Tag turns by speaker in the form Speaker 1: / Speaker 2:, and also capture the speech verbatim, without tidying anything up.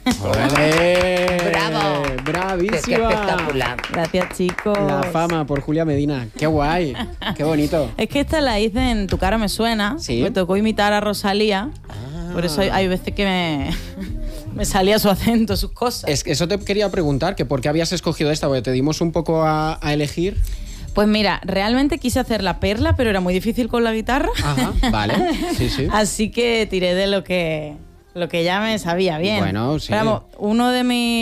Speaker 1: ¡Olé!
Speaker 2: ¡Bravo!
Speaker 1: ¡Bravísima!
Speaker 2: ¡Qué espectacular!
Speaker 3: Gracias, chicos.
Speaker 1: La fama por Julia Medina. ¡Qué guay! ¡Qué bonito!
Speaker 3: Es que esta la hice en Tu cara me suena.
Speaker 1: Sí.
Speaker 3: Me tocó imitar a Rosalía.
Speaker 1: Ah.
Speaker 3: Por eso hay, hay veces que me, me salía su acento, sus cosas.
Speaker 1: Es que eso te quería preguntar, que por qué habías escogido esta, porque te dimos un poco a, a elegir.
Speaker 3: Pues mira, realmente quise hacer La Perla, pero era muy difícil con la guitarra.
Speaker 1: Ajá, vale. Sí, sí.
Speaker 3: Así que tiré de lo que, lo que ya me sabía bien.
Speaker 1: Bueno, sí.
Speaker 3: Pero vamos, uno de mis